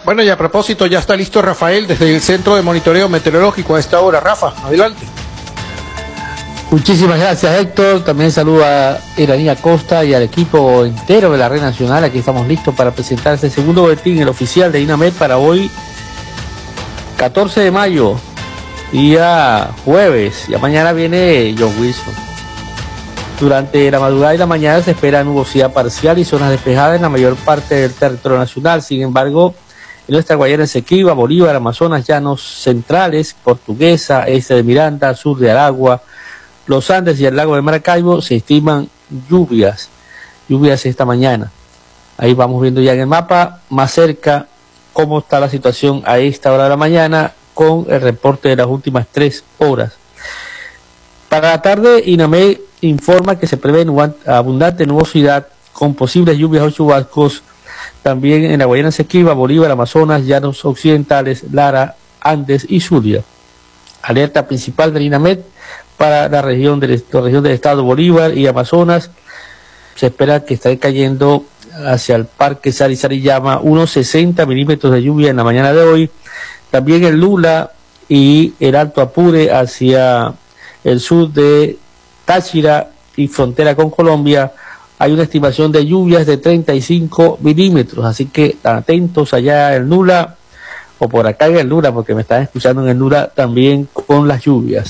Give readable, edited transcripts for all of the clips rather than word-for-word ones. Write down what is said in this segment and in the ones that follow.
Bueno, y a propósito, ya está listo Rafael desde el Centro de Monitoreo Meteorológico a esta hora. Rafa, adelante. Muchísimas gracias, Héctor. También saludo a Iranía Costa y al equipo entero de la Red Nacional. Aquí estamos listos para presentar este segundo boletín, el oficial de INAMED, para hoy, 14 de mayo, día jueves. Ya mañana viene John Wilson. Durante la madrugada y la mañana se espera nubosidad parcial y zonas despejadas en la mayor parte del territorio nacional. Sin embargo, en nuestra Guayana Esequiba, Bolívar, Amazonas, llanos centrales, Portuguesa, este de Miranda, sur de Aragua, los Andes y el lago de Maracaibo, se estiman lluvias esta mañana. Ahí vamos viendo ya en el mapa, más cerca, cómo está la situación a esta hora de la mañana, con el reporte de las últimas 3 horas. Para la tarde, INAMED informa que se prevé abundante nubosidad con posibles lluvias o chubascos también en la Guayana Esequiba, Bolívar, Amazonas, llanos occidentales, Lara, Andes y Zulia. Alerta principal del INAMED para la región del estado Bolívar y Amazonas. Se espera que esté cayendo hacia el Parque Sari-Sariyama unos 60 milímetros de lluvia en la mañana de hoy. También el Lula y el Alto Apure hacia el sur de Táchira y frontera con Colombia. Hay una estimación de lluvias de 35 milímetros, así que atentos allá en Lula, o por acá en el Lula, porque me están escuchando en el Lula también con las lluvias.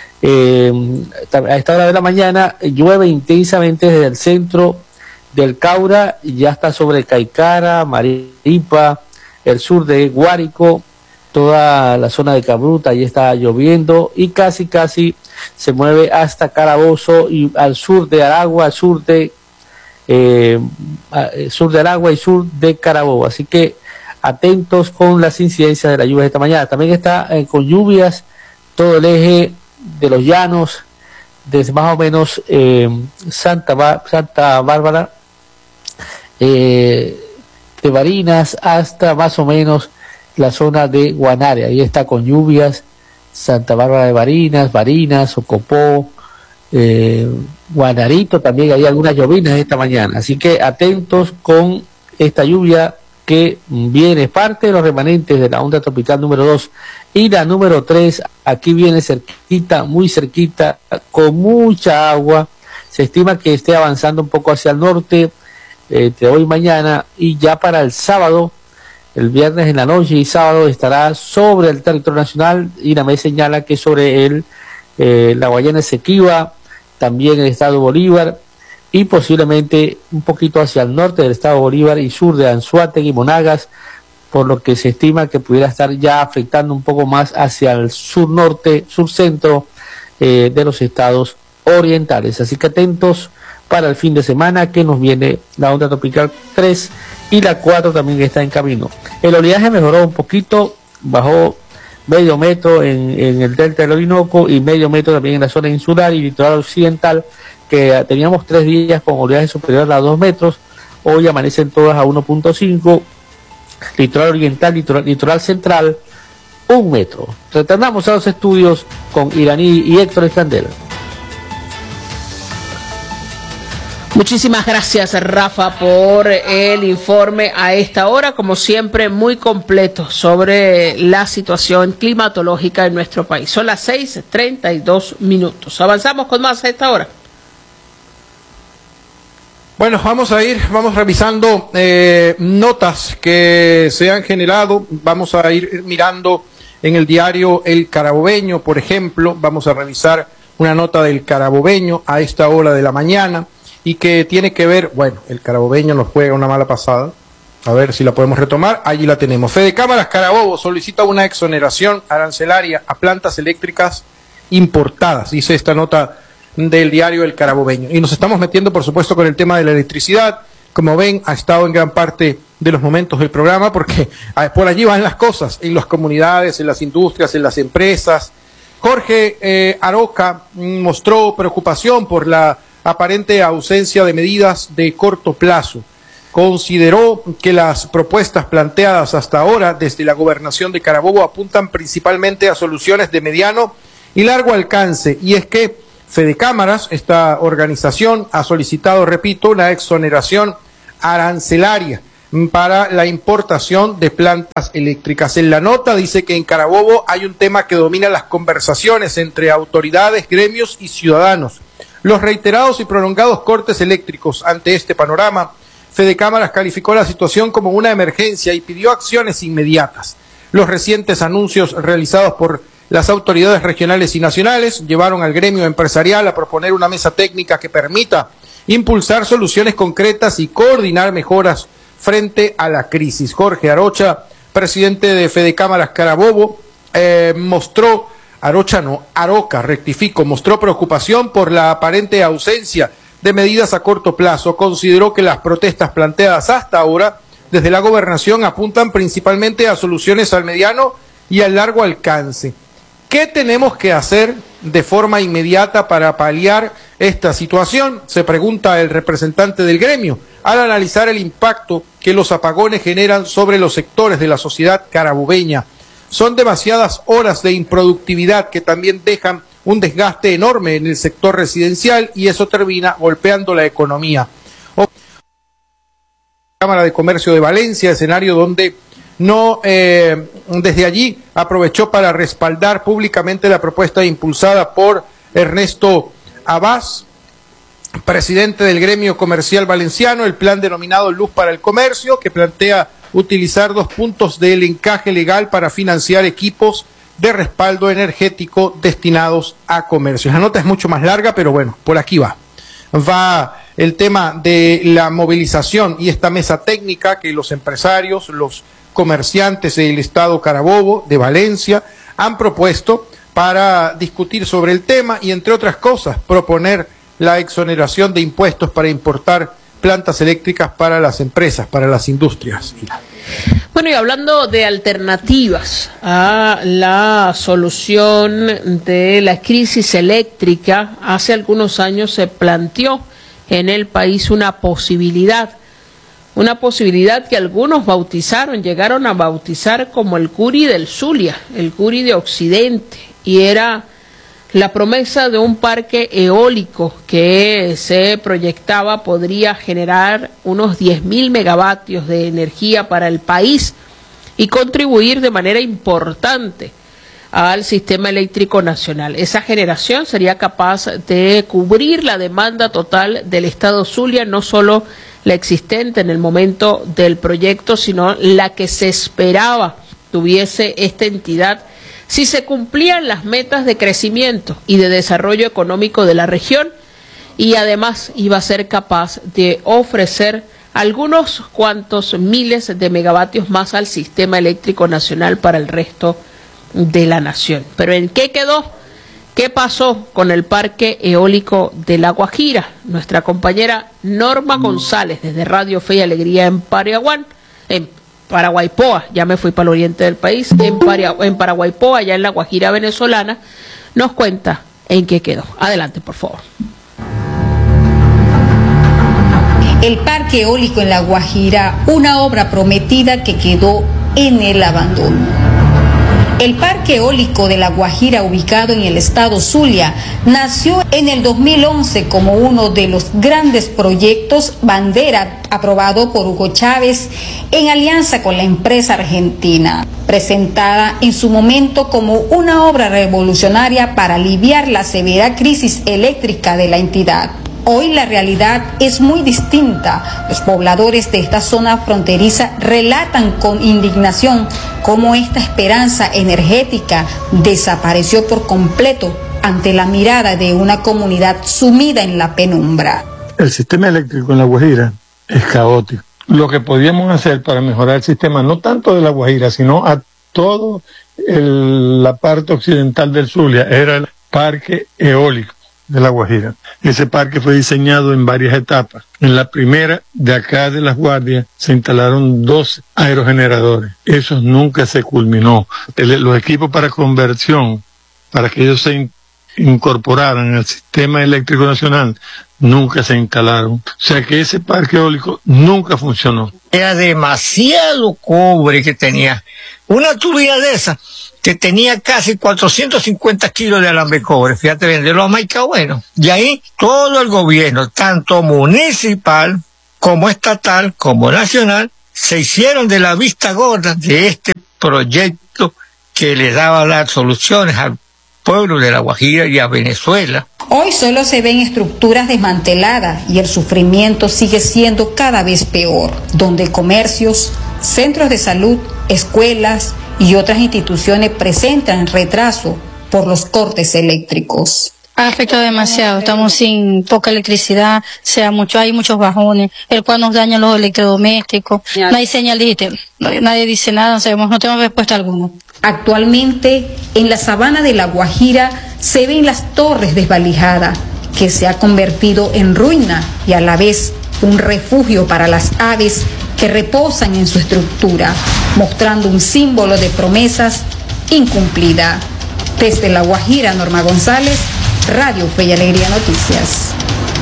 A esta hora de la mañana llueve intensamente desde el centro del Caura, ya está sobre Caicara, Maripa, el sur de Guárico, toda la zona de Cabruta, ahí está lloviendo, y casi se mueve hasta Carabozo y al sur de Aragua, sur de Aragua y sur de Carabobo. Así que atentos con las incidencias de la lluvia de esta mañana. También está con lluvias todo el eje de los llanos, desde más o menos Santa Bárbara, de Barinas hasta más o menos la zona de Guanare. Ahí está con lluvias Santa Bárbara de Barinas, Ocopó, Guanarito, también hay algunas llovinas esta mañana. Así que atentos con esta lluvia que viene, parte de los remanentes de la onda tropical número 2 y la número 3, aquí viene cerquita, muy cerquita, con mucha agua. Se estima que esté avanzando un poco hacia el norte de hoy y mañana, y ya para el sábado, el viernes en la noche y sábado, estará sobre el territorio nacional. INAMED señala que sobre la Guayana Esequiba, también el estado Bolívar, y posiblemente un poquito hacia el norte del estado Bolívar y sur de Anzoátegui y Monagas, por lo que se estima que pudiera estar ya afectando un poco más hacia el sur norte, sur centro de los estados orientales. Así que atentos para el fin de semana, que nos viene la onda tropical 3 y la 4 también está en camino. El oleaje mejoró un poquito, bajó medio metro en el delta del Orinoco y medio metro también en la zona insular y litoral occidental, que teníamos 3 días con oleaje superior a 2 metros, hoy amanecen todas a 1.5, litoral oriental, litoral central, 1 metro. Retornamos a los estudios con Iraní y Héctor Escandel. Muchísimas gracias, Rafa, por el informe a esta hora, como siempre, muy completo sobre la situación climatológica en nuestro país. Son las 6:32. Avanzamos con más a esta hora. Bueno, vamos revisando notas que se han generado. Vamos a ir mirando en el diario El Carabobeño, por ejemplo. Vamos a revisar una nota del Carabobeño a esta hora de la mañana, y que tiene que ver, bueno, el Carabobeño nos juega una mala pasada. A ver si la podemos retomar. Allí la tenemos. Fedecámaras Carabobo solicita una exoneración arancelaria a plantas eléctricas importadas, dice esta nota del diario El Carabobeño. Y nos estamos metiendo, por supuesto, con el tema de la electricidad. Como ven, ha estado en gran parte de los momentos del programa, porque por allí van las cosas, en las comunidades, en las industrias, en las empresas. Jorge Aroca mostró preocupación por la aparente ausencia de medidas de corto plazo. Consideró que las propuestas planteadas hasta ahora desde la gobernación de Carabobo apuntan principalmente a soluciones de mediano y largo alcance, y es que Fedecámaras, esta organización, ha solicitado, repito, una exoneración arancelaria para la importación de plantas eléctricas. En la nota dice que en Carabobo hay un tema que domina las conversaciones entre autoridades, gremios y ciudadanos: los reiterados y prolongados cortes eléctricos. Ante este panorama, Fede Cámaras calificó la situación como una emergencia y pidió acciones inmediatas. Los recientes anuncios realizados por las autoridades regionales y nacionales llevaron al gremio empresarial a proponer una mesa técnica que permita impulsar soluciones concretas y coordinar mejoras frente a la crisis. Jorge Arocha, presidente de Fede Cámaras Carabobo, mostró preocupación por la aparente ausencia de medidas a corto plazo. Consideró que las protestas planteadas hasta ahora desde la gobernación apuntan principalmente a soluciones al mediano y al largo alcance. ¿Qué tenemos que hacer de forma inmediata para paliar esta situación?, se pregunta el representante del gremio, al analizar el impacto que los apagones generan sobre los sectores de la sociedad carabobeña. Son demasiadas horas de improductividad que también dejan un desgaste enorme en el sector residencial y eso termina golpeando la economía. Cámara de Comercio de Valencia, escenario donde desde allí aprovechó para respaldar públicamente la propuesta impulsada por Ernesto Abás, presidente del gremio comercial valenciano, el plan denominado Luz para el Comercio, que plantea utilizar 2 puntos del encaje legal para financiar equipos de respaldo energético destinados a comercios. La nota es mucho más larga, pero bueno, por aquí va el tema de la movilización y esta mesa técnica que los empresarios, los comerciantes del estado Carabobo, de Valencia, han propuesto para discutir sobre el tema y, entre otras cosas, proponer la exoneración de impuestos para importar plantas eléctricas para las empresas, para las industrias. Bueno, y hablando de alternativas a la solución de la crisis eléctrica, hace algunos años se planteó en el país una posibilidad que algunos llegaron a bautizar como el Curi del Zulia, el Curi de Occidente, y era la promesa de un parque eólico que se proyectaba podría generar unos 10.000 megavatios de energía para el país y contribuir de manera importante al sistema eléctrico nacional. Esa generación sería capaz de cubrir la demanda total del estado Zulia, no solo la existente en el momento del proyecto, sino la que se esperaba tuviese esta entidad si se cumplían las metas de crecimiento y de desarrollo económico de la región, y además iba a ser capaz de ofrecer algunos cuantos miles de megavatios más al sistema eléctrico nacional para el resto de la nación. Pero ¿en qué quedó? ¿Qué pasó con el parque eólico de La Guajira? Nuestra compañera Norma González, desde Radio Fe y Alegría en Paraguaypoa, ya me fui para el oriente del país, en Paraguaypoa, allá en La Guajira venezolana, nos cuenta en qué quedó. Adelante, por favor. El parque eólico en La Guajira, una obra prometida que quedó en el abandono. El parque eólico de La Guajira, ubicado en el estado Zulia, nació en el 2011 como uno de los grandes proyectos bandera aprobado por Hugo Chávez en alianza con la empresa argentina, presentada en su momento como una obra revolucionaria para aliviar la severa crisis eléctrica de la entidad. Hoy la realidad es muy distinta. Los pobladores de esta zona fronteriza relatan con indignación cómo esta esperanza energética desapareció por completo ante la mirada de una comunidad sumida en la penumbra. El sistema eléctrico en La Guajira es caótico. Lo que podíamos hacer para mejorar el sistema, no tanto de La Guajira, sino a todo la parte occidental del Zulia, era el parque eólico de La Guajira. Ese parque fue diseñado en varias etapas. En la primera, de acá de Las Guardias, se instalaron 2 aerogeneradores. Eso nunca se culminó. Los equipos para conversión, para que ellos se incorporaran al sistema eléctrico nacional, nunca se instalaron. O sea que ese parque eólico nunca funcionó. Era demasiado cobre que tenía. Una tubería de esa que tenía casi 450 kilos de alambre de cobre. Fíjate, venderlo a Maica, bueno. Y ahí todo el gobierno, tanto municipal como estatal, como nacional, se hicieron de la vista gorda de este proyecto que le daba las soluciones al pueblo de La Guajira y a Venezuela. Hoy solo se ven estructuras desmanteladas y el sufrimiento sigue siendo cada vez peor, donde comercios, centros de salud, escuelas y otras instituciones presentan retraso por los cortes eléctricos. Ha afectado demasiado, estamos sin poca electricidad, hay muchos bajones, el cual nos daña los electrodomésticos, no hay señal digital, nadie dice nada, no tenemos respuesta alguna. Actualmente, en la sabana de La Guajira se ven las torres desvalijadas, que se ha convertido en ruina y a la vez un refugio para las aves que reposan en su estructura, mostrando un símbolo de promesas incumplidas. Desde La Guajira, Norma González, Radio Fe y Alegría Noticias.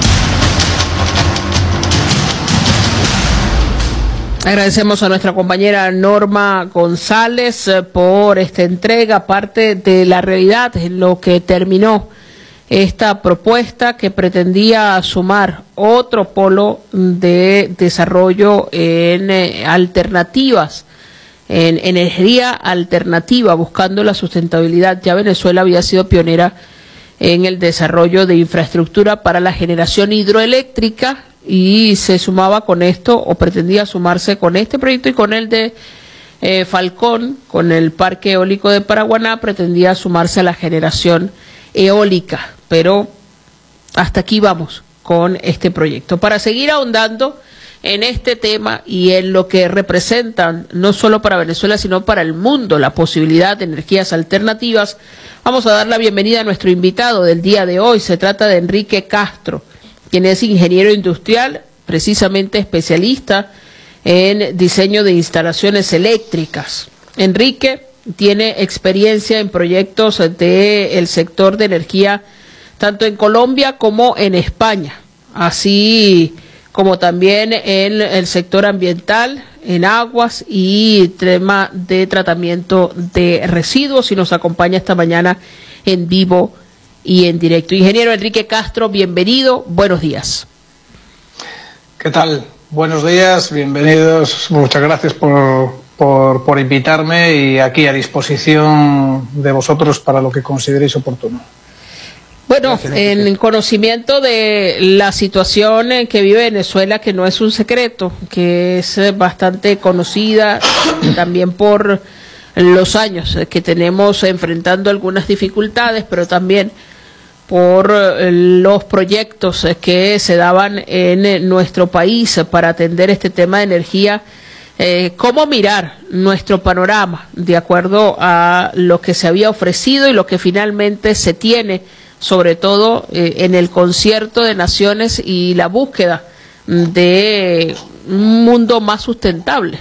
Agradecemos a nuestra compañera Norma González por esta entrega, parte de la realidad en lo que terminó esta propuesta que pretendía sumar otro polo de desarrollo en alternativas, en energía alternativa, buscando la sustentabilidad. Ya Venezuela había sido pionera en el desarrollo de infraestructura para la generación hidroeléctrica y se sumaba con esto, o pretendía sumarse con este proyecto y con el de Falcón, con el Parque Eólico de Paraguaná, pretendía sumarse a la generación eólica, pero hasta aquí vamos con este proyecto. Para seguir ahondando en este tema y en lo que representan no solo para Venezuela sino para el mundo la posibilidad de energías alternativas, vamos a dar la bienvenida a nuestro invitado del día de hoy. Se trata de Enrique Castro, quien es ingeniero industrial, precisamente especialista en diseño de instalaciones eléctricas. Enrique tiene experiencia en proyectos del sector de energía tanto en Colombia como en España, así como también en el sector ambiental, en aguas y tema de tratamiento de residuos, y nos acompaña esta mañana en vivo y en directo. Ingeniero Enrique Castro, bienvenido, buenos días. ¿Qué tal? Buenos días, bienvenidos, muchas gracias por invitarme y aquí a disposición de vosotros para lo que consideréis oportuno. Bueno, en conocimiento de la situación que vive Venezuela, que no es un secreto, que es bastante conocida también por los años que tenemos enfrentando algunas dificultades, pero también por los proyectos que se daban en nuestro país para atender este tema de energía. ¿Cómo mirar nuestro panorama de acuerdo a lo que se había ofrecido y lo que finalmente se tiene, sobre todo en el concierto de naciones y la búsqueda de un mundo más sustentable?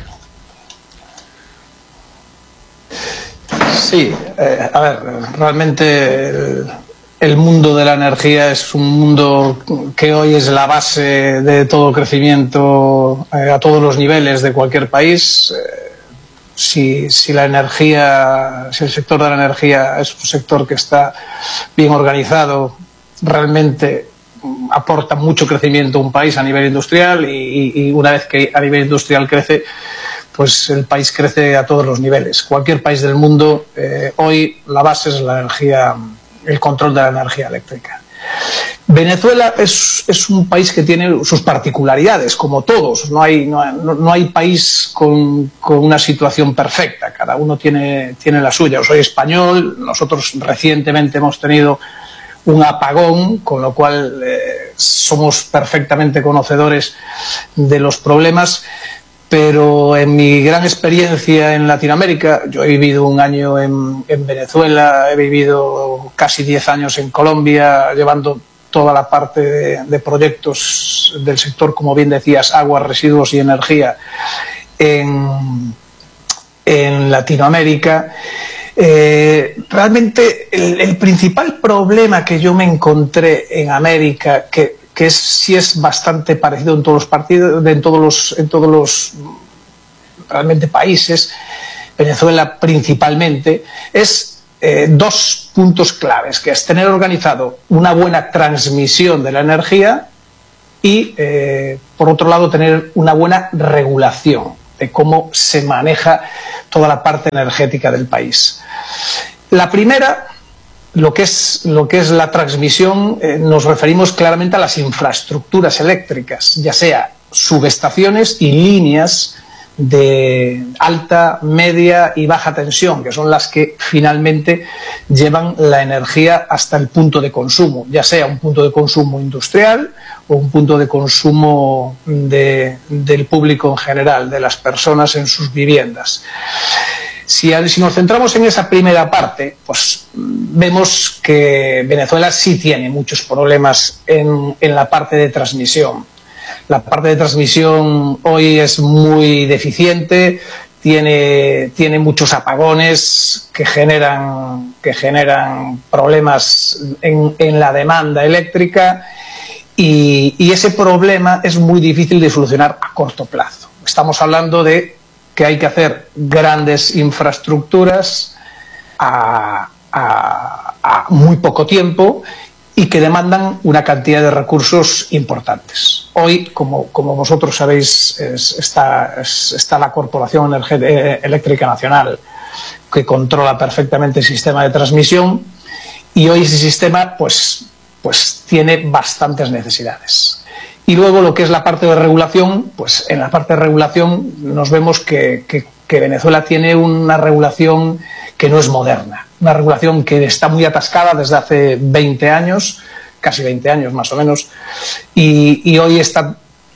Sí, a ver, realmente el mundo de la energía es un mundo que hoy es la base de todo crecimiento a todos los niveles de cualquier país. Si la energía, si el sector de la energía es un sector que está bien organizado, realmente aporta mucho crecimiento a un país a nivel industrial y una vez que a nivel industrial crece, pues el país crece a todos los niveles. Cualquier país del mundo, hoy la base es la energía, el control de la energía eléctrica. Venezuela es un país que tiene sus particularidades, como todos. No hay país con una situación perfecta. Cada uno tiene la suya. Yo soy español. Nosotros recientemente hemos tenido un apagón, con lo cual somos perfectamente conocedores de los problemas. Pero en mi gran experiencia en Latinoamérica, yo he vivido un año en Venezuela, he vivido casi 10 años en Colombia, llevando toda la parte de proyectos del sector, como bien decías, aguas, residuos y energía en Latinoamérica. Realmente el principal problema que yo me encontré en América, que sí es bastante parecido en todos los partidos, en todos los realmente países, Venezuela principalmente, es dos puntos claves, que es tener organizado una buena transmisión de la energía y, por otro lado, tener una buena regulación. de cómo se maneja toda la parte energética del país. La primera, lo que es la transmisión, nos referimos claramente a las infraestructuras eléctricas, ya sea subestaciones y líneas de alta, media y baja tensión, que son las que finalmente llevan la energía hasta el punto de consumo, ya sea un punto de consumo industrial o un punto de consumo del público en general, de las personas en sus viviendas. Si nos centramos en esa primera parte, pues vemos que Venezuela sí tiene muchos problemas en la parte de transmisión. La parte de transmisión hoy es muy deficiente, tiene muchos apagones que generan problemas en la demanda eléctrica y ese problema es muy difícil de solucionar a corto plazo. Estamos hablando de que hay que hacer grandes infraestructuras a muy poco tiempo y que demandan una cantidad de recursos importantes. Hoy, como vosotros sabéis, está la Corporación Eléctrica Nacional, que controla perfectamente el sistema de transmisión, y hoy ese sistema pues tiene bastantes necesidades. Y luego lo que es la parte de regulación, pues en la parte de regulación nos vemos que Venezuela tiene una regulación que no es moderna, una regulación que está muy atascada desde hace 20 años, casi 20 años más o menos, y hoy está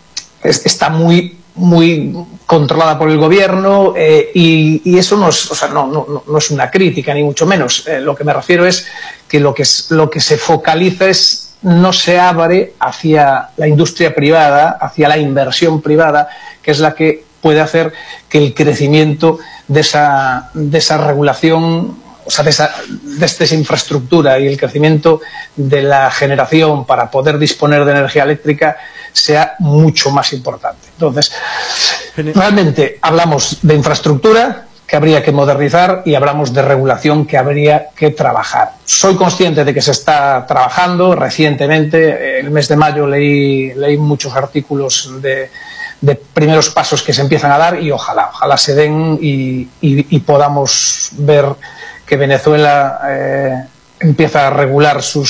muy controlada por el gobierno, y eso no es una crítica, ni mucho menos. Lo que me refiero es que lo que se focaliza es no se abre hacia la industria privada, hacia la inversión privada, que es la que puede hacer que el crecimiento de esa regulación, o sea, de esa infraestructura y el crecimiento de la generación para poder disponer de energía eléctrica sea mucho más importante. Entonces, realmente hablamos de infraestructura que habría que modernizar y hablamos de regulación que habría que trabajar. Soy consciente de que se está trabajando recientemente. El mes de mayo leí muchos artículos de primeros pasos que se empiezan a dar y ojalá se den y podamos ver que Venezuela empieza a regular su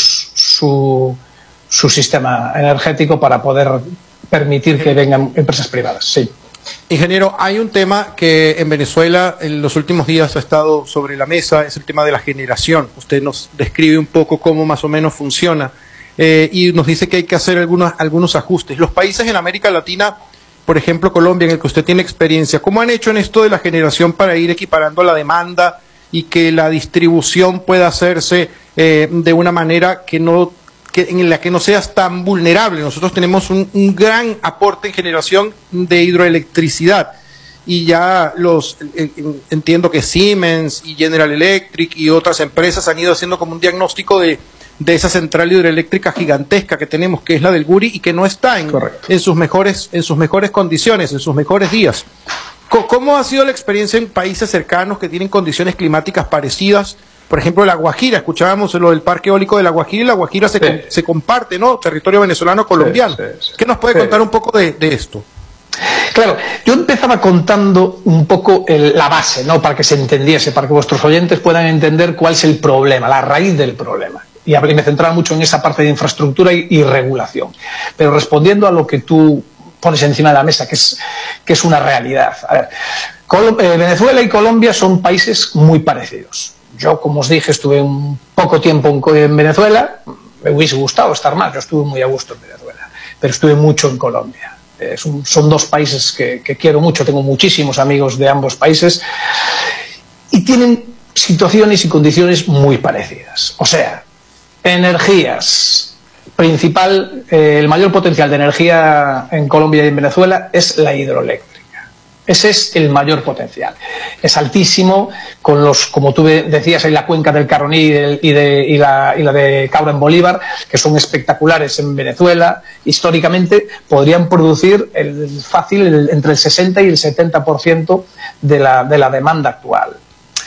sistema energético para poder permitir que vengan empresas privadas. Sí. Ingeniero, hay un tema que en Venezuela en los últimos días ha estado sobre la mesa, es el tema de la generación. Usted nos describe un poco cómo más o menos funciona y nos dice que hay que hacer algunos ajustes. Los países en América Latina, por ejemplo Colombia, en el que usted tiene experiencia, ¿cómo han hecho en esto de la generación para ir equiparando la demanda y que la distribución pueda hacerse de una manera en la que no seas tan vulnerable? Nosotros tenemos un gran aporte en generación de hidroelectricidad y ya entiendo que Siemens y General Electric y otras empresas han ido haciendo como un diagnóstico de esa central hidroeléctrica gigantesca que tenemos, que es la del Guri, y que no está en sus mejores condiciones, en sus mejores días. ¿Cómo ha sido la experiencia en países cercanos que tienen condiciones climáticas parecidas? Por ejemplo, La Guajira, escuchábamos lo del parque eólico de La Guajira, y La Guajira se comparte, ¿no? Territorio venezolano-colombiano. Sí. ¿Qué nos puede contar un poco de esto? Claro, yo empezaba contando un poco la base, ¿no? Para que se entendiese, para que vuestros oyentes puedan entender cuál es el problema, la raíz del problema. Y me centraba mucho en esa parte de infraestructura y regulación. Pero respondiendo a lo que tú pones encima de la mesa, que es una realidad. A ver, Venezuela y Colombia son países muy parecidos. Yo, como os dije, estuve un poco tiempo en Venezuela. Me hubiese gustado estar más. Yo estuve muy a gusto en Venezuela, pero estuve mucho en Colombia. Son dos países que quiero mucho. Tengo muchísimos amigos de ambos países y tienen situaciones y condiciones muy parecidas. O sea, energías. El mayor potencial de energía en Colombia y en Venezuela es la hidroeléctrica. Ese es el mayor potencial. Es altísimo, como tú decías, hay la cuenca del Caroní y la de Caura en Bolívar, que son espectaculares en Venezuela. Históricamente podrían producir entre el 60 y el 70% de la demanda actual.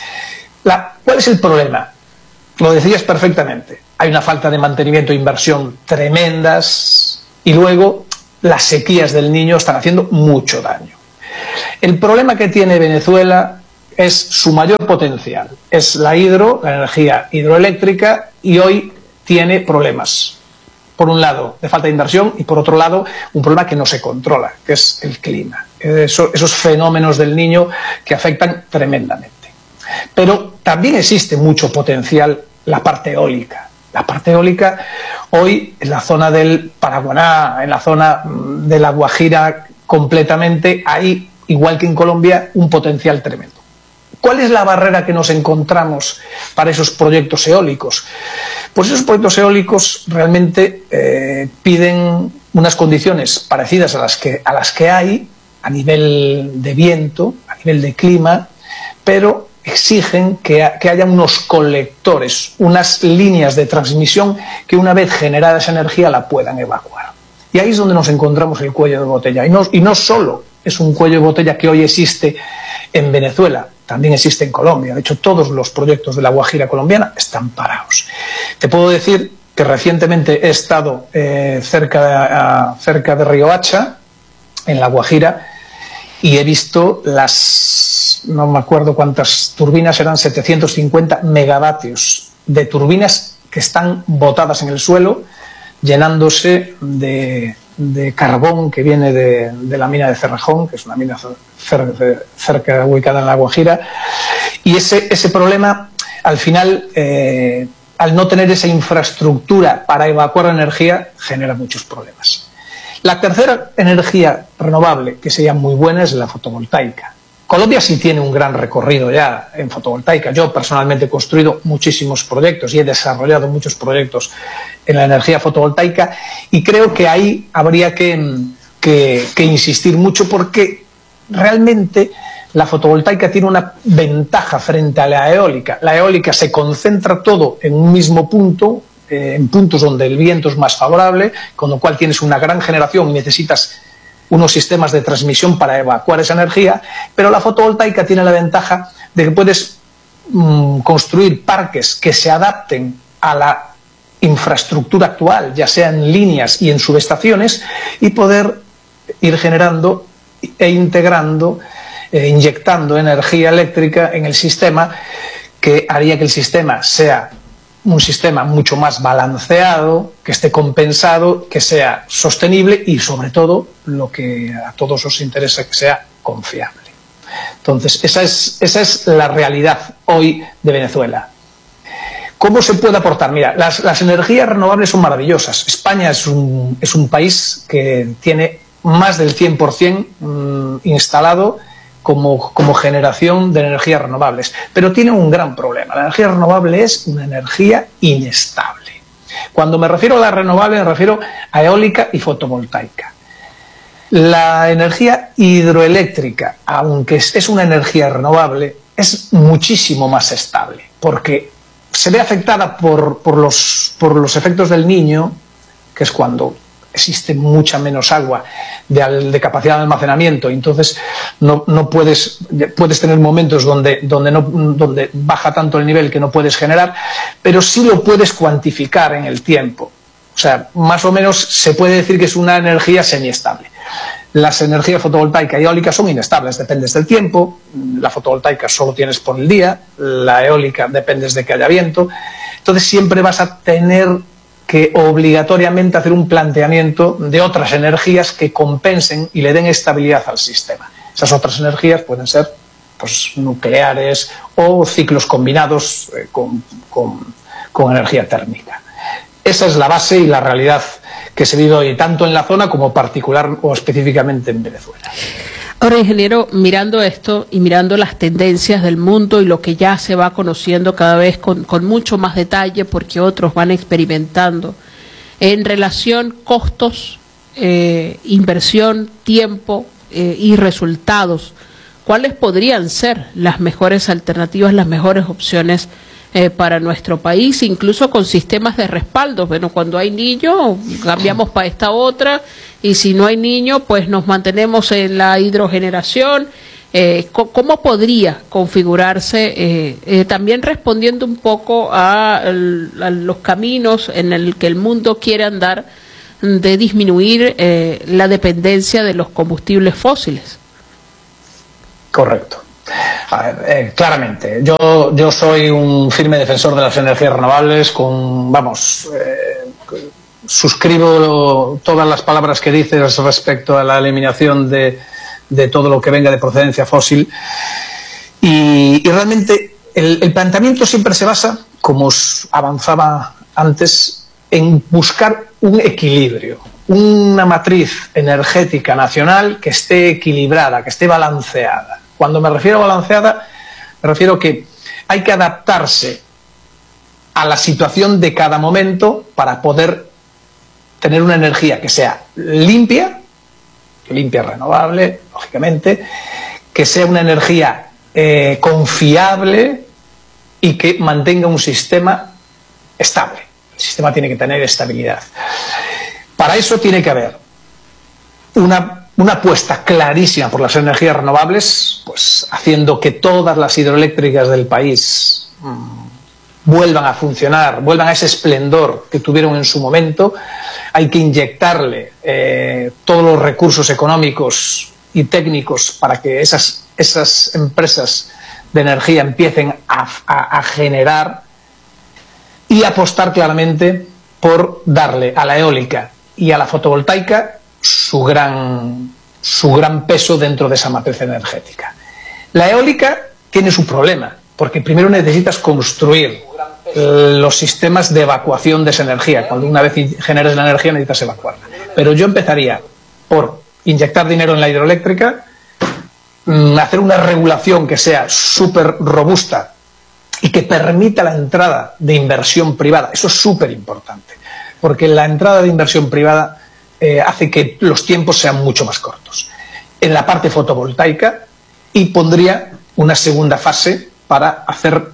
¿Cuál es el problema? Lo decías perfectamente. Hay una falta de mantenimiento e inversión tremendas y luego las sequías del Niño están haciendo mucho daño. El problema que tiene Venezuela es su mayor potencial, es la energía hidroeléctrica, y hoy tiene problemas. Por un lado, de falta de inversión, y por otro lado, un problema que no se controla, que es el clima. Esos fenómenos del Niño que afectan tremendamente. Pero también existe mucho potencial la parte eólica. La parte eólica, hoy en la zona del Paraguaná, en la zona de la Guajira completamente, hay, igual que en Colombia, un potencial tremendo. ¿Cuál es la barrera que nos encontramos para esos proyectos eólicos? Pues esos proyectos eólicos realmente piden unas condiciones parecidas a las que hay a nivel de viento, a nivel de clima, pero exigen que haya unos colectores, unas líneas de transmisión que una vez generada esa energía la puedan evacuar. Y ahí es donde nos encontramos el cuello de botella. Y no solo es un cuello de botella que hoy existe en Venezuela, también existe en Colombia. De hecho, todos los proyectos de la Guajira colombiana están parados. Te puedo decir que recientemente he estado cerca de Riohacha, en la Guajira, y he visto no me acuerdo cuántas turbinas, eran 750 megavatios de turbinas que están botadas en el suelo, llenándose de carbón que viene de la mina de Cerrejón, que es una mina cerca ubicada en la Guajira, y ese problema, al final, al no tener esa infraestructura para evacuar energía, genera muchos problemas. La tercera energía renovable, que sería muy buena, es la fotovoltaica. Colombia sí tiene un gran recorrido ya en fotovoltaica. Yo personalmente he construido muchísimos proyectos y he desarrollado muchos proyectos en la energía fotovoltaica, y creo que ahí habría que insistir mucho, porque realmente la fotovoltaica tiene una ventaja frente a la eólica. La eólica se concentra todo en un mismo punto, en puntos donde el viento es más favorable, con lo cual tienes una gran generación y necesitas unos sistemas de transmisión para evacuar esa energía, pero la fotovoltaica tiene la ventaja de que puedes construir parques que se adapten a la infraestructura actual, ya sea en líneas y en subestaciones, y poder ir generando e integrando, inyectando energía eléctrica en el sistema, que haría que el sistema sea un sistema mucho más balanceado, que esté compensado, que sea sostenible y, sobre todo, lo que a todos os interesa, que sea confiable. Entonces, esa es la realidad hoy de Venezuela. ¿Cómo se puede aportar? Mira, las energías renovables son maravillosas. España es un país que tiene más del 100% instalado como generación de energías renovables, pero tiene un gran problema. La energía renovable es una energía inestable. Cuando me refiero a la renovable, me refiero a eólica y fotovoltaica. La energía hidroeléctrica, aunque es una energía renovable, es muchísimo más estable, porque se ve afectada por los efectos del Niño, que es cuando existe mucha menos agua de capacidad de almacenamiento, y entonces no puedes tener momentos donde baja tanto el nivel que no puedes generar, pero sí lo puedes cuantificar en el tiempo. O sea, más o menos se puede decir que es una energía semiestable. Las energías fotovoltaica y eólica son inestables, dependes del tiempo. La fotovoltaica solo tienes por el día, la eólica dependes de que haya viento. Entonces siempre vas a tener que obligatoriamente hacer un planteamiento de otras energías que compensen y le den estabilidad al sistema. Esas otras energías pueden ser pues nucleares o ciclos combinados con energía térmica. Esa es la base y la realidad que se vive hoy, tanto en la zona como particular o específicamente en Venezuela. Ahora, ingeniero, mirando esto y mirando las tendencias del mundo y lo que ya se va conociendo cada vez con mucho más detalle, porque otros van experimentando, en relación costos, inversión, tiempo y resultados, ¿cuáles podrían ser las mejores alternativas, las mejores opciones para nuestro país, incluso con sistemas de respaldo? Bueno, cuando hay niños cambiamos para esta otra, y si no hay niños pues nos mantenemos en la hidrogeneración. ¿Cómo podría configurarse, también respondiendo un poco a los caminos en el que el mundo quiere andar, de disminuir la dependencia de los combustibles fósiles? Correcto. A ver, claramente, yo soy un firme defensor de las energías renovables, suscribo todas las palabras que dices respecto a la eliminación de todo lo que venga de procedencia fósil, y realmente el planteamiento siempre se basa, como os avanzaba antes, en buscar un equilibrio, una matriz energética nacional que esté equilibrada, que esté balanceada. Cuando me refiero a balanceada, me refiero que hay que adaptarse a la situación de cada momento para poder tener una energía que sea limpia, renovable, lógicamente, que sea una energía confiable y que mantenga un sistema estable. El sistema tiene que tener estabilidad. Para eso tiene que haber una apuesta clarísima por las energías renovables, pues haciendo que todas las hidroeléctricas del país vuelvan a funcionar, vuelvan a ese esplendor que tuvieron en su momento. Hay que inyectarle todos los recursos económicos y técnicos para que esas empresas de energía empiecen a generar, y apostar claramente por darle a la eólica y a la fotovoltaica su gran peso dentro de esa matriz energética. La eólica tiene su problema, porque primero necesitas construir los sistemas de evacuación de esa energía. Cuando una vez generes la energía necesitas evacuarla. Pero yo empezaría por inyectar dinero en la hidroeléctrica, hacer una regulación que sea súper robusta y que permita la entrada de inversión privada. Eso es súper importante, porque la entrada de inversión privada hace que los tiempos sean mucho más cortos. En la parte fotovoltaica, y pondría una segunda fase para hacer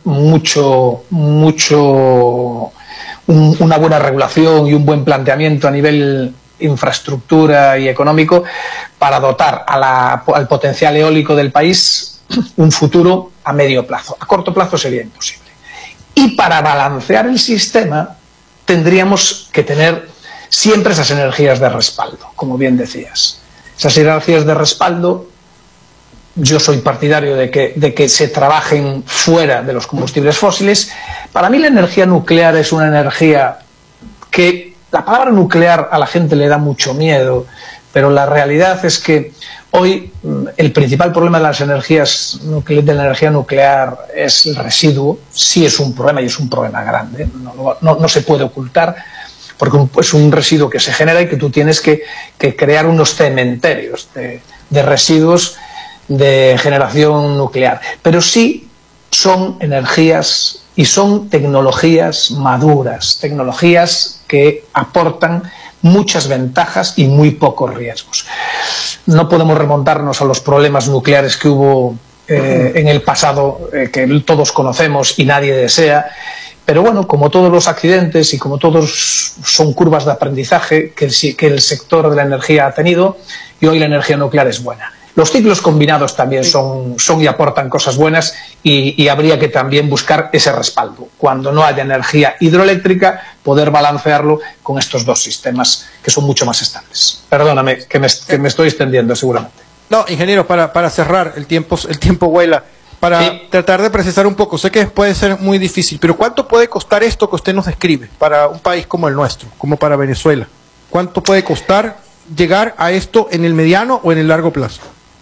una buena regulación y un buen planteamiento a nivel infraestructura y económico para dotar al potencial eólico del país un futuro a medio plazo. A corto plazo sería imposible. Y para balancear el sistema tendríamos que tener siempre esas energías de respaldo, como bien decías. Esas energías de respaldo, yo soy partidario de que se trabajen fuera de los combustibles fósiles. Para mí la energía nuclear es una energía que, la palabra nuclear a la gente le da mucho miedo, pero la realidad es que hoy el principal problema de la energía nuclear es el residuo. Sí es un problema, y es un problema grande, no se puede ocultar, porque es un residuo que se genera y que tú tienes que crear unos cementerios de residuos de generación nuclear. Pero sí son energías y son tecnologías maduras, tecnologías que aportan muchas ventajas y muy pocos riesgos. No podemos remontarnos a los problemas nucleares que hubo en el pasado, que todos conocemos y nadie desea, pero bueno, como todos los accidentes y como todos son curvas de aprendizaje que el sector de la energía ha tenido, y hoy la energía nuclear es buena. Los ciclos combinados también son y aportan cosas buenas, y habría que también buscar ese respaldo. Cuando no haya energía hidroeléctrica, poder balancearlo con estos dos sistemas que son mucho más estables. Perdóname, que me estoy extendiendo seguramente. No, ingeniero, para cerrar, el tiempo vuela. Para tratar de precisar un poco, sé que puede ser muy difícil, pero ¿cuánto puede costar esto que usted nos describe para un país como el nuestro, como para Venezuela? ¿Cuánto puede costar llegar a esto en el mediano o en el largo plazo?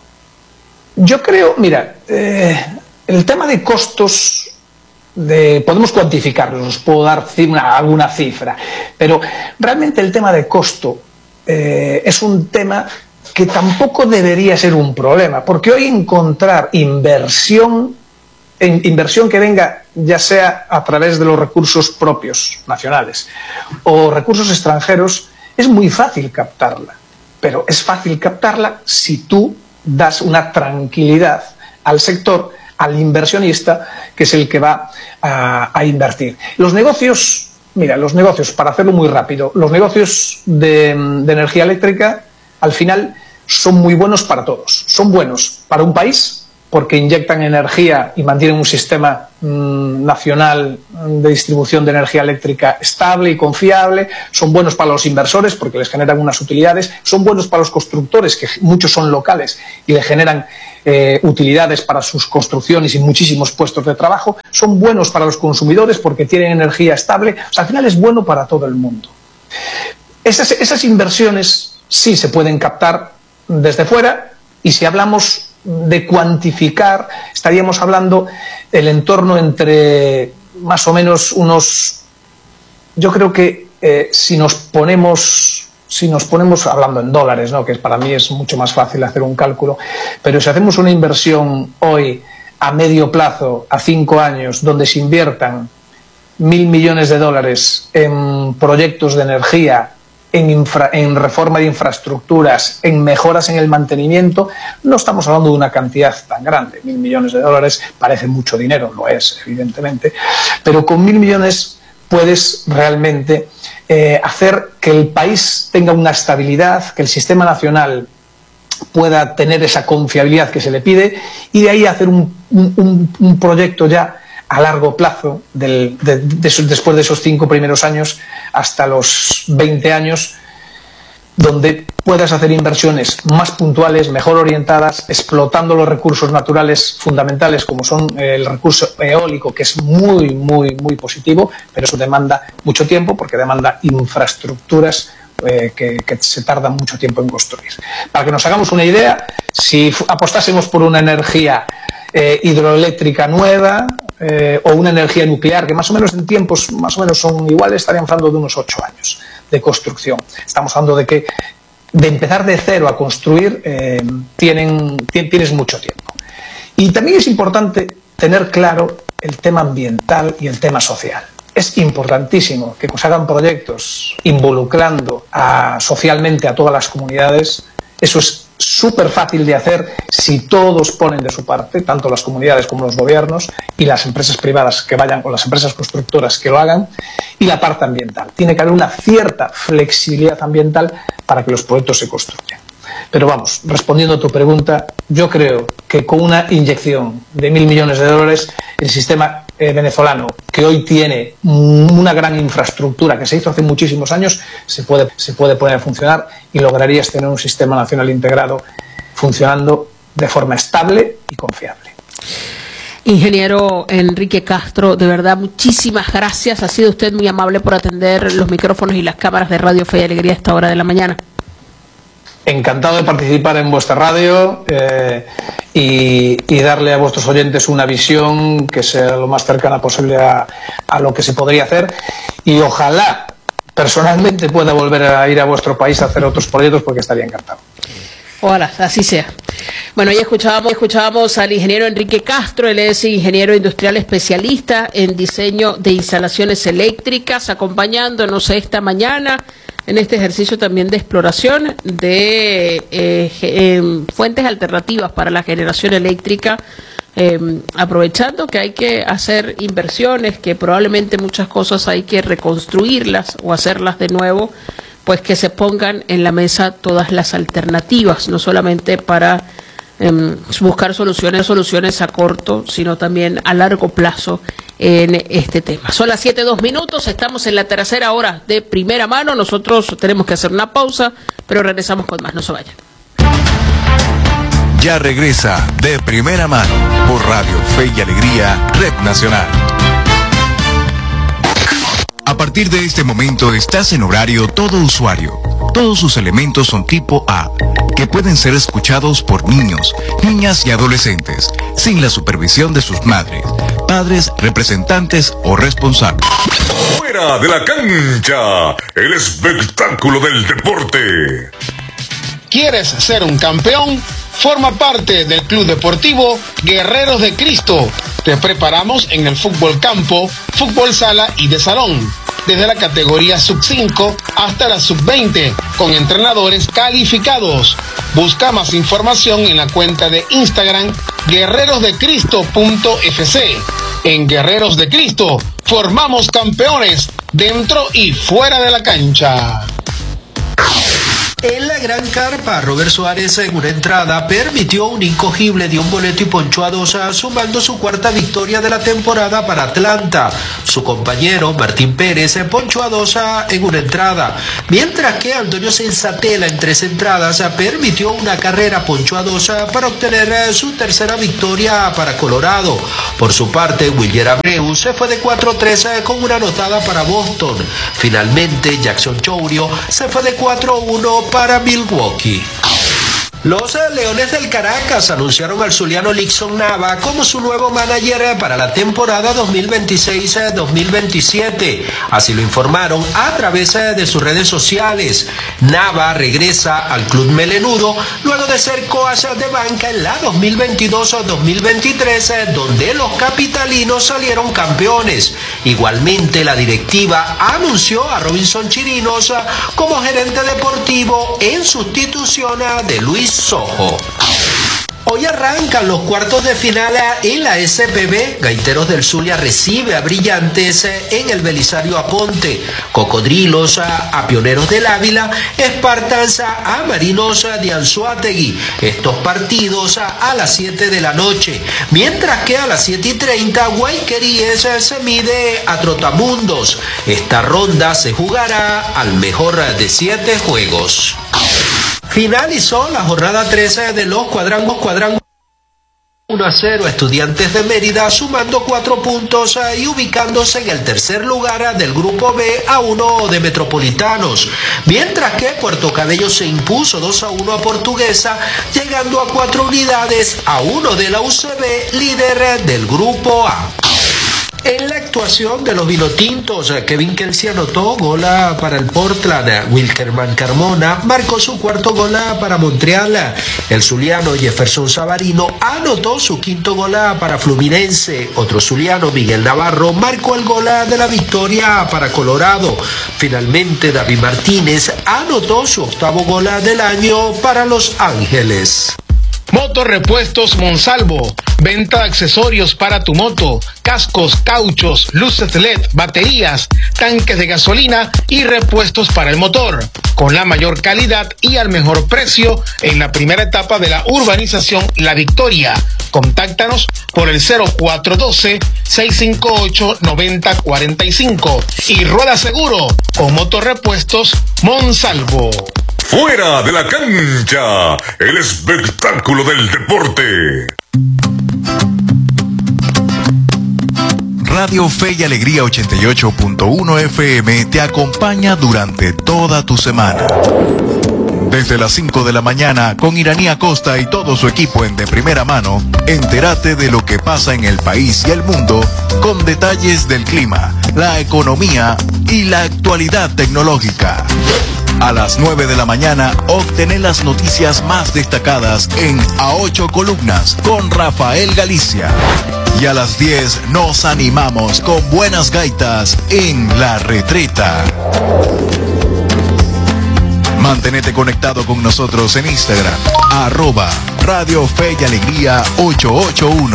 Yo creo, mira, el tema de costos podemos cuantificarlos, os puedo dar alguna cifra, pero realmente el tema de costo es un tema que tampoco debería ser un problema, porque hoy encontrar inversión que venga ya sea a través de los recursos propios nacionales o recursos extranjeros, es muy fácil captarla, pero es fácil captarla si tú das una tranquilidad al sector, al inversionista, que es el que va a invertir. Los negocios, para hacerlo muy rápido, los negocios de energía eléctrica al final son muy buenos para todos. Son buenos para un país porque inyectan energía y mantienen un sistema nacional de distribución de energía eléctrica estable y confiable, son buenos para los inversores porque les generan unas utilidades, son buenos para los constructores, que muchos son locales y les generan utilidades para sus construcciones y muchísimos puestos de trabajo, son buenos para los consumidores porque tienen energía estable, o sea, al final es bueno para todo el mundo. Esas inversiones sí se pueden captar desde fuera, y si hablamos de cuantificar, estaríamos hablando del entorno entre más o menos unos, yo creo que si nos ponemos hablando en dólares, ¿no?, que para mí es mucho más fácil hacer un cálculo, pero si hacemos una inversión hoy a medio plazo, a 5 años, donde se inviertan 1.000 millones de dólares en proyectos de energía, en reforma de infraestructuras, en mejoras en el mantenimiento, no estamos hablando de una cantidad tan grande. 1.000 millones de dólares parece mucho dinero, lo es, evidentemente, pero con 1.000 millones puedes realmente hacer que el país tenga una estabilidad, que el sistema nacional pueda tener esa confiabilidad que se le pide, y de ahí hacer un proyecto ya a largo plazo, después de esos 5 primeros años hasta los 20 años, donde puedas hacer inversiones más puntuales, mejor orientadas, explotando los recursos naturales fundamentales como son el recurso eólico, que es muy, muy, muy positivo, pero eso demanda mucho tiempo porque demanda infraestructuras que se tardan mucho tiempo en construir. Para que nos hagamos una idea, si apostásemos por una energía hidroeléctrica nueva, o una energía nuclear, que más o menos en tiempos más o menos son iguales, estaríamos hablando de unos 8 años de construcción. Estamos hablando de empezar de cero a construir tienes mucho tiempo. Y también es importante tener claro el tema ambiental y el tema social. Es importantísimo que se hagan proyectos involucrando socialmente a todas las comunidades. Eso es súper fácil de hacer si todos ponen de su parte, tanto las comunidades como los gobiernos y las empresas privadas que vayan, o las empresas constructoras que lo hagan, y la parte ambiental. Tiene que haber una cierta flexibilidad ambiental para que los proyectos se construyan. Pero vamos, respondiendo a tu pregunta, yo creo que con una inyección de 1.000 millones de dólares, el sistema venezolano, que hoy tiene una gran infraestructura que se hizo hace muchísimos años, se puede poner a funcionar y lograrías tener un sistema nacional integrado funcionando de forma estable y confiable. Ingeniero Enrique Castro, de verdad, muchísimas gracias. Ha sido usted muy amable por atender los micrófonos y las cámaras de Radio Fe y Alegría a esta hora de la mañana. Encantado de participar en vuestra radio y darle a vuestros oyentes una visión que sea lo más cercana posible a lo que se podría hacer, y ojalá personalmente pueda volver a ir a vuestro país a hacer otros proyectos, porque estaría encantado. Ojalá, así sea. Bueno, ya escuchábamos al ingeniero Enrique Castro. Él es ingeniero industrial especialista en diseño de instalaciones eléctricas, acompañándonos esta mañana en este ejercicio también de exploración de fuentes alternativas para la generación eléctrica, aprovechando que hay que hacer inversiones, que probablemente muchas cosas hay que reconstruirlas o hacerlas de nuevo, pues que se pongan en la mesa todas las alternativas, no solamente para buscar soluciones a corto, sino también a largo plazo en este tema. Son las 7:02, estamos en la tercera hora de Primera Mano. Nosotros tenemos que hacer una pausa, pero regresamos con más, no se vayan. Ya regresa De Primera Mano por Radio Fe y Alegría, Red Nacional. A partir de este momento estás en horario todo usuario. Todos sus elementos son tipo A, que pueden ser escuchados por niños, niñas y adolescentes, sin la supervisión de sus madres, padres, representantes o responsables. Fuera de la cancha, el espectáculo del deporte. ¿Quieres ser un campeón? Forma parte del Club Deportivo Guerreros de Cristo. Te preparamos en el fútbol campo, fútbol sala y de salón, desde la categoría sub-5 hasta la sub-20, con entrenadores calificados. Busca más información en la cuenta de Instagram guerrerosdecristo.fc. En Guerreros de Cristo formamos campeones dentro y fuera de la cancha. En la Gran Carpa, Robert Suárez en una entrada permitió un incogible de un boleto y ponchó a 2, sumando su cuarta victoria de la temporada para Atlanta. Su compañero Martín Pérez ponchó a 2 en una entrada, mientras que Antonio Sensatela en 3 entradas permitió una carrera, ponchó a 2 para obtener su tercera victoria para Colorado. Por su parte, Wilyer Abreu se fue de 4-3 con una anotada para Boston. Finalmente, Jackson Chourio se fue de 4-1 para Milwaukee. Los Leones del Caracas anunciaron al zuliano Lixon Nava como su nuevo manager para la temporada 2026-2027. Así lo informaron a través de sus redes sociales. Nava regresa al club melenudo luego de ser coach de banca en la 2022-2023, donde los capitalinos salieron campeones. Igualmente, la directiva anunció a Robinson Chirinos como gerente deportivo en sustitución de Luis Sojo. Hoy arrancan los cuartos de final en la SPB. Gaiteros del Zulia recibe a Brillantes en el Belisario Aponte. Cocodrilos a Pioneros del Ávila. Espartans a Marinos de Anzoátegui. Estos partidos a las 7 de la noche. Mientras que a las 7:30 Guayqueríes se mide a Trotamundos. Esta ronda se jugará al mejor de 7 juegos. Finalizó la jornada 13 de los cuadrangos 1-0 Estudiantes de Mérida, sumando 4 puntos y ubicándose en el tercer lugar del grupo B a 1 de Metropolitanos, mientras que Puerto Cabello se impuso 2-1 a Portuguesa, llegando a 4 unidades a 1 de la UCB, líder del grupo A. En la actuación de los vinotintos, Kevin Kelsey anotó gol para el Portland. Wilkerman Carmona marcó su cuarto gol para Montreal. El zuliano Jefferson Savarino anotó su quinto gol para Fluminense. Otro zuliano, Miguel Navarro, marcó el gol de la victoria para Colorado. Finalmente, David Martínez anotó su octavo gol del año para Los Ángeles. Motorrepuestos Monsalvo, venta de accesorios para tu moto, cascos, cauchos, luces LED, baterías, tanques de gasolina y repuestos para el motor, con la mayor calidad y al mejor precio en la primera etapa de la urbanización La Victoria. Contáctanos por el 0412-658-9045 y rueda seguro con Motorrepuestos Monsalvo. Fuera de la cancha, el espectáculo del deporte. Radio Fe y Alegría 88.1 FM te acompaña durante toda tu semana. Desde las 5 de la mañana, con Iranía Costa y todo su equipo en De Primera Mano, entérate de lo que pasa en el país y el mundo, con detalles del clima, la economía y la actualidad tecnológica. A las 9 de la mañana, obtener las noticias más destacadas en A 8 Columnas con Rafael Galicia. Y a las 10 nos animamos con buenas gaitas en La Retreta. Mantenete conectado con nosotros en Instagram, @Radio Fe y Alegría 881.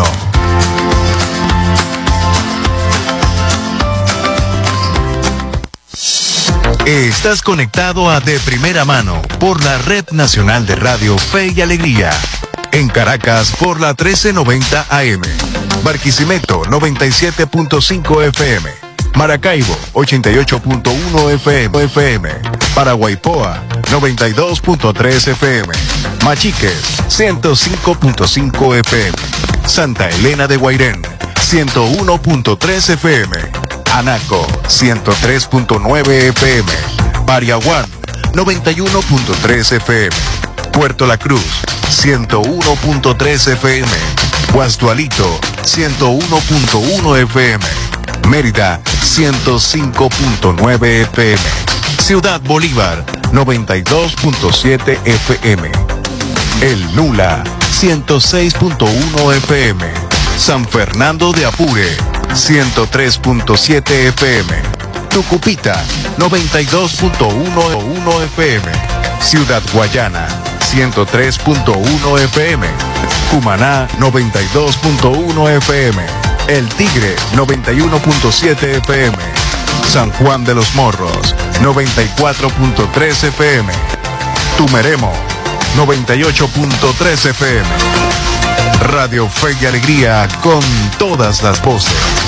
Estás conectado a De Primera Mano por la Red Nacional de Radio Fe y Alegría. En Caracas por la 1390 AM. Barquisimeto 97.5 FM. Maracaibo 88.1 FM. Paraguaypoa 92.3 FM. Machiques 105.5 FM. Santa Elena de Guairén 101.3 FM. Anaco 103.9 FM. Pariaguán 91.3 FM. Puerto La Cruz 101.3 FM. Guasdualito 101.1 FM. Mérida 105.9 FM. Ciudad Bolívar 92.7 FM. El Nula 106.1 FM. San Fernando de Apure 103.7 FM. Tucupita 92.1 FM. Ciudad Guayana 103.1 FM. Cumaná 92.1 FM. El Tigre 91.7 FM. San Juan de los Morros 94.3 FM. Tumeremo, 98.3 FM. Radio Fe y Alegría con todas las voces.